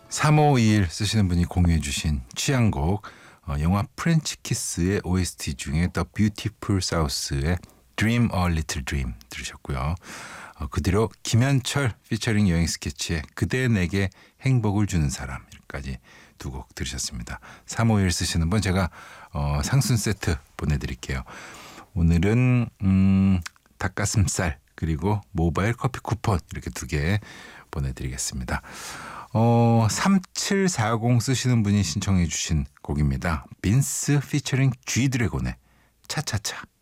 3521 쓰시는 분이 공유해 주신 취향곡 영화 프렌치 키스의 OST 중에 The Beautiful South의 Dream a Little Dream 들으셨고요. 그대로 김현철 피처링 여행 스케치의 그대 내게 행복을 주는 사람까지 두 곡 들으셨습니다. 3521 쓰시는 분 제가 상순 세트 보내드릴게요. 오늘은 닭가슴살 그리고 모바일 커피 쿠폰 이렇게 두 개 보내드리겠습니다. 3740 쓰시는 분이 신청해 주신 곡입니다. 빈스 피처링 G 드래곤의 차차차.